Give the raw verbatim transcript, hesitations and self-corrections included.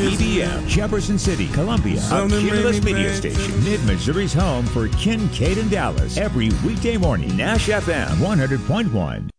K B M, Jefferson City, Columbia, a Cumulus media station. Mid-Missouri's home for Kincaid and Dallas. Every weekday morning, Nash F M one hundred point one.